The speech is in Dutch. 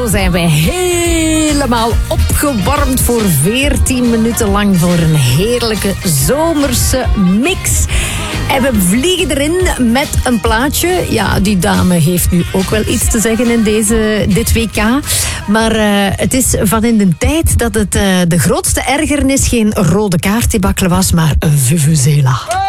zijn wij helemaal opgewarmd voor 14 minuten lang voor een heerlijke zomerse mix. En we vliegen erin met een plaatje. Ja, die dame heeft nu ook wel iets te zeggen in dit WK. Maar het is van in de tijd dat het de grootste ergernis geen rode kaartdebakkelen was, maar een vuvuzela.